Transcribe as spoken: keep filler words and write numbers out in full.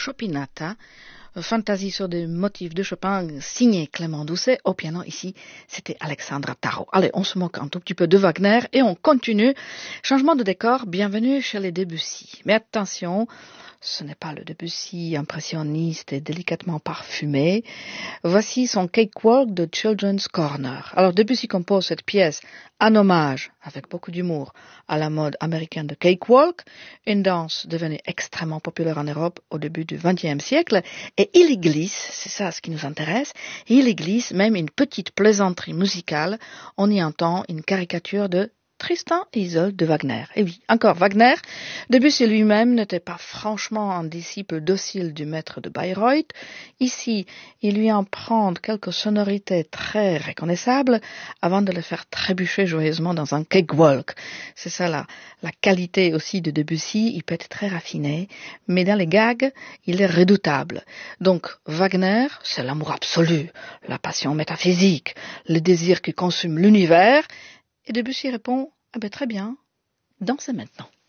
Chopinata, fantaisie sur des motifs de Chopin, signé Clément Doucet. Au piano, ici, c'était Alexandra Taro. Allez, on se moque un tout petit peu de Wagner et on continue. Changement de décor, bienvenue chez les Debussy. Mais attention, ce n'est pas le Debussy impressionniste et délicatement parfumé. Voici son Cakewalk de Children's Corner. Alors Debussy compose cette pièce en hommage, avec beaucoup d'humour, à la mode américaine de Cakewalk, une danse devenue extrêmement populaire en Europe au début du vingtième siècle, et il y glisse, c'est ça ce qui nous intéresse, il y glisse même une petite plaisanterie musicale, on y entend une caricature de Tristan et Isolde de Wagner. Et oui, encore Wagner. Debussy lui-même n'était pas franchement un disciple docile du maître de Bayreuth. Ici, il lui en prend quelques sonorités très reconnaissables avant de le faire trébucher joyeusement dans un cakewalk. C'est ça la, la qualité aussi de Debussy. Il peut être très raffiné, mais dans les gags, il est redoutable. Donc, Wagner, c'est l'amour absolu, la passion métaphysique, le désir qui consume l'univers. Et Debussy répond, ah ben très bien, dansez maintenant.